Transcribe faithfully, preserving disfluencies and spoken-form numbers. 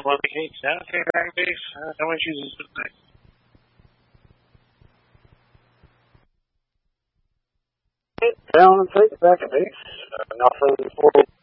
one eight down, okay, back base. Uh, no issues tonight. Down and take back at base. Uh, now further forward.